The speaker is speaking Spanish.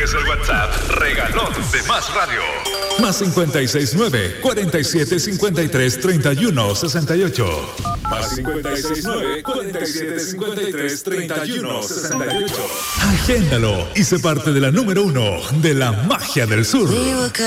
es el WhatsApp regalón de Más Radio. Más 569-4753-3168. Más 569-4753-3168. Agéndalo y sé parte de la número 1 de la magia del sur.